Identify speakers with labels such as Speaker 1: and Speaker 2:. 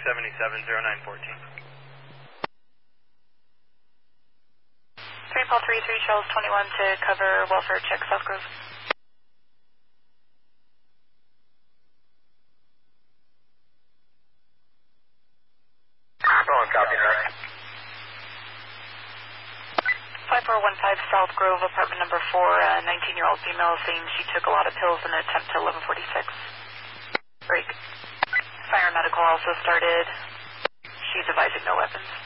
Speaker 1: 770914.
Speaker 2: 3 Paul 3, 3 Charles 21 to cover welfare check South Grove.
Speaker 1: Copy that.
Speaker 2: 5415 South Grove, apartment number 4, a 19-year-old female saying she took a lot of pills in an attempt to 1146. Break. Fire medical also started. She's advising no weapons.